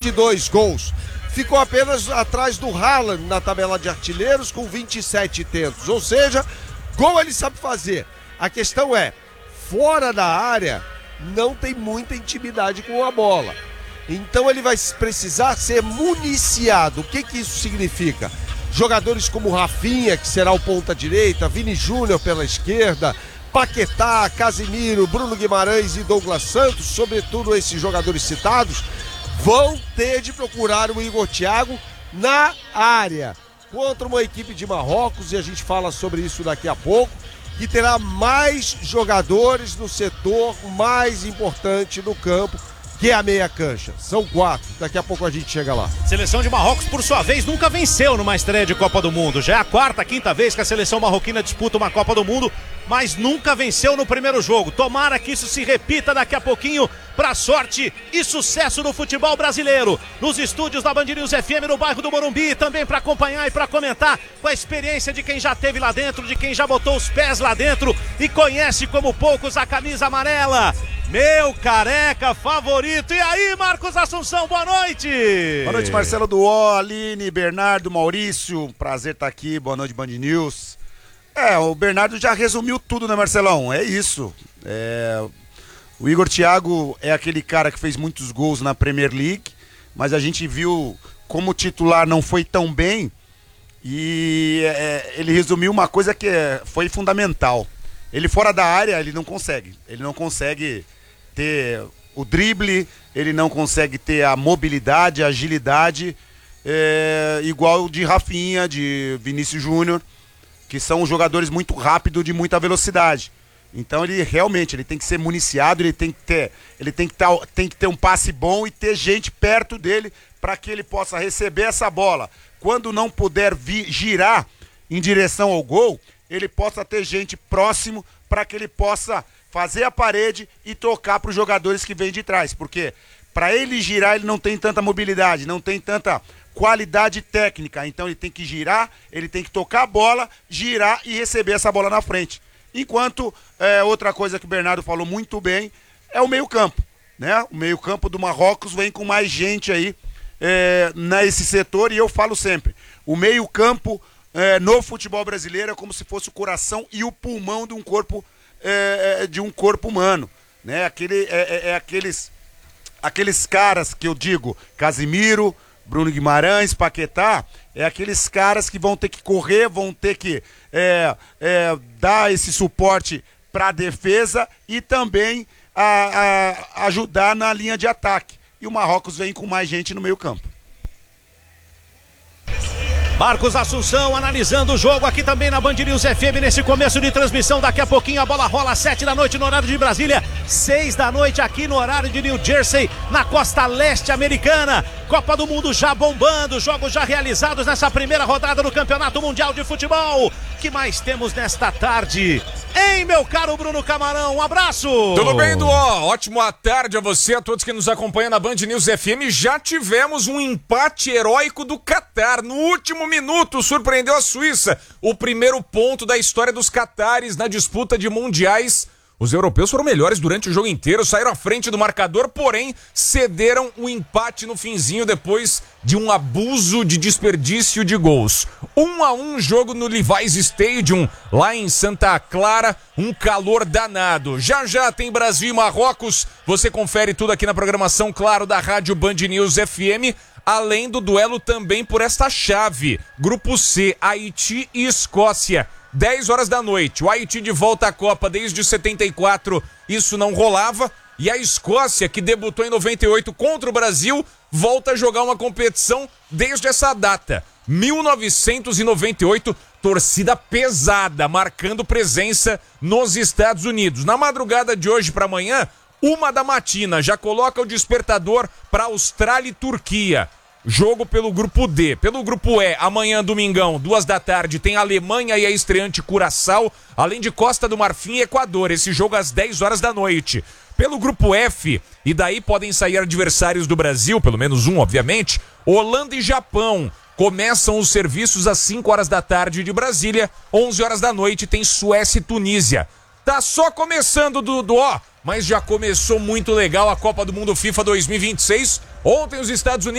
22 gols. Ficou apenas atrás do Haaland na tabela de artilheiros com 27 tentos. Ou seja, gol ele sabe fazer. A questão é, fora da área, não tem muita intimidade com a bola. Então ele vai precisar ser municiado. O que isso significa? Jogadores como Rafinha, que será o ponta direita, Vini Júnior pela esquerda, Paquetá, Casemiro, Bruno Guimarães e Douglas Santos, sobretudo esses jogadores citados, vão ter de procurar o Igor Thiago na área contra uma equipe de Marrocos, e a gente fala sobre isso daqui a pouco, que terá mais jogadores no setor mais importante do campo, que é a meia cancha. São 4, daqui a pouco a gente chega lá. Seleção de Marrocos, por sua vez, nunca venceu numa estreia de Copa do Mundo. Já é a quarta, quinta vez que a seleção marroquina disputa uma Copa do Mundo, mas nunca venceu no primeiro jogo. Tomara que isso se repita daqui a pouquinho, pra sorte e sucesso no futebol brasileiro. Nos estúdios da Band News FM no bairro do Morumbi, também para acompanhar e para comentar com a experiência de quem já esteve lá dentro, de quem já botou os pés lá dentro e conhece como poucos a camisa amarela. Meu careca favorito. E aí, Marcos Assunção, boa noite. Boa noite, Marcelo Duó, Aline, Bernardo, Maurício. Prazer estar aqui, boa noite, Band News. O Bernardo já resumiu tudo, né, Marcelão? É isso. O Igor Thiago é aquele cara que fez muitos gols na Premier League, mas a gente viu como titular não foi tão bem, e ele resumiu uma coisa que foi fundamental. Ele fora da área, ele não consegue ter o drible, ele não consegue ter a mobilidade, a agilidade, igual de Rafinha, de Vinícius Júnior, que são jogadores muito rápidos, de muita velocidade. Então ele tem que ser municiado, ele tem que ter um passe bom e ter gente perto dele para que ele possa receber essa bola. Quando não puder girar em direção ao gol, ele possa ter gente próximo para que ele possa fazer a parede e tocar para os jogadores que vêm de trás. Porque para ele girar, ele não tem tanta mobilidade, não tem tanta qualidade técnica. Então ele tem que girar, ele tem que tocar a bola, girar e receber essa bola na frente. Enquanto, outra coisa que o Bernardo falou muito bem, é o meio-campo, né? O meio-campo do Marrocos vem com mais gente aí nesse setor, e eu falo sempre, o meio-campo no futebol brasileiro é como se fosse o coração e o pulmão de um corpo humano, né? Aqueles caras que eu digo, Casemiro, Bruno Guimarães, Paquetá, aqueles caras que vão ter que correr, vão ter que dar esse suporte para a defesa e também ajudar na linha de ataque. E o Marrocos vem com mais gente no meio campo. Marcos Assunção analisando o jogo aqui também na Band News FM nesse começo de transmissão. Daqui a pouquinho a bola rola às 7 da noite no horário de Brasília, 6 da noite aqui no horário de New Jersey, na costa leste americana. Copa do Mundo já bombando, jogos já realizados nessa primeira rodada do Campeonato Mundial de Futebol. O que mais temos nesta tarde? Hein, meu caro Bruno Camarão, um abraço! Tudo bem, Duó? Ótima tarde a você, a todos que nos acompanham na Band News FM. Já tivemos um empate heróico do Catar. No último minuto, surpreendeu a Suíça. O primeiro ponto da história dos catares na disputa de mundiais. Os europeus foram melhores durante o jogo inteiro, saíram à frente do marcador, porém cederam o empate no finzinho depois de um abuso de desperdício de gols. 1-1 jogo no Levi's Stadium, lá em Santa Clara, um calor danado. Já já tem Brasil e Marrocos, você confere tudo aqui na programação, claro, da Rádio Band News FM, além do duelo também por esta chave. Grupo C, Haiti e Escócia. 10 horas da noite, o Haiti de volta à Copa desde 74, isso não rolava, e a Escócia, que debutou em 98 contra o Brasil, volta a jogar uma competição desde essa data, 1998, torcida pesada, marcando presença nos Estados Unidos. Na madrugada de hoje para amanhã, 1 da matina, já coloca o despertador para Austrália e Turquia. Jogo pelo grupo D. Pelo grupo E, amanhã, domingão, 2 da tarde, tem Alemanha e a estreante Curaçao, além de Costa do Marfim e Equador. Esse jogo às 10 horas da noite. Pelo grupo F, e daí podem sair adversários do Brasil, pelo menos um, obviamente, Holanda e Japão. Começam os serviços às 5 horas da tarde de Brasília, 11 horas da noite tem Suécia e Tunísia. Tá só começando, Duó, mas já começou muito legal a Copa do Mundo FIFA 2026. Ontem os Estados Unidos